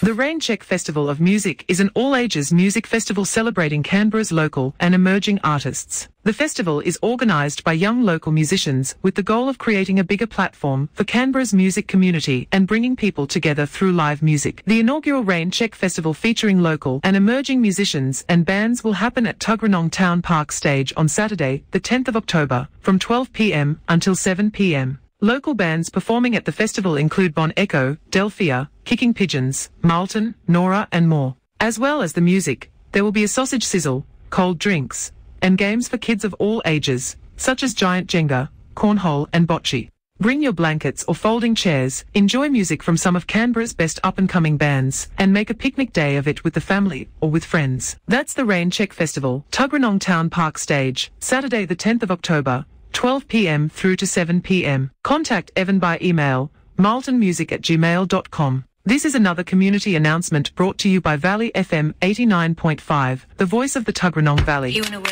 The Raincheck Festival of Music is an all-ages music festival celebrating Canberra's local and emerging artists. The festival is organised by young local musicians with the goal of creating a bigger platform for Canberra's music community and bringing people together through live music. The inaugural Raincheck Festival featuring local and emerging musicians and bands will happen at Tuggeranong Town Park Stage on Saturday, the 10th of October, from 12 p.m. until 7 p.m. Local bands performing at the festival include Bon Echo, Delphia, Kicking Pigeons, Marlton, Nora and more. As well as the music, there will be a sausage sizzle, cold drinks, and games for kids of all ages, such as giant Jenga, cornhole and bocce. Bring your blankets or folding chairs, enjoy music from some of Canberra's best up-and-coming bands, and make a picnic day of it with the family or with friends. That's the Raincheck Festival, Tuggeranong Town Park Stage, Saturday the 10th of October, 12 p.m. through to 7 p.m. Contact Evan by email, marltonmusic@gmail.com. This is another community announcement brought to you by Valley FM 89.5, the voice of the Tuggeranong Valley.